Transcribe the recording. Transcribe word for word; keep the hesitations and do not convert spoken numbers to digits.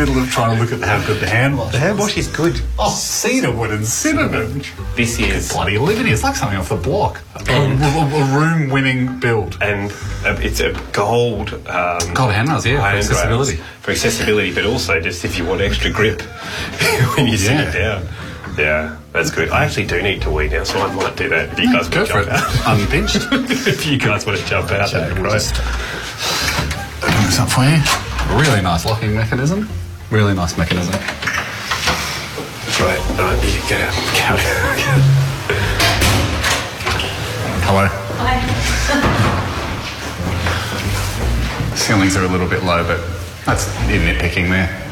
middle of trying to look at how good the hand wash The hand wash is good. Oh, cedarwood and cinnamon. This is... Bloody live in here. It's like something off the block. A, a, a room-winning build. And uh, it's a gold... Um, Gold handrails, yeah, for handrails accessibility. For accessibility, but also just if you want extra grip when you sit Yeah. down. Yeah, that's good. I actually do need to wee now, so I might do that. If you guys Go want to for jump it. out. Unpinched. If you guys want to jump out, that'd be great. Open this up for you. Really nice locking mechanism. Really nice mechanism. Right, I need to get out. Get out. Hello. Hi. Ceilings are a little bit low, but that's nitpicking there.